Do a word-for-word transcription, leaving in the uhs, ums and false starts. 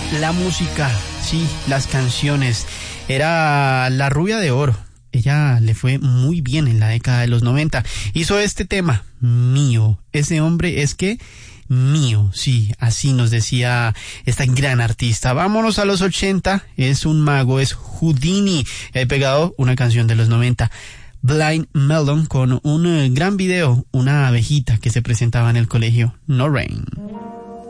La música, sí, las canciones. Era la Rubia de Oro. Ella le fue muy bien en la década de los noventa. Hizo este tema, Mío. Ese hombre es que mío, sí, así nos decía esta gran artista. Vámonos a los ochenta. Es un mago, es Houdini. He pegado una canción de los noventa. Blind Melon, con un gran video, una abejita que se presentaba en el colegio. No Rain.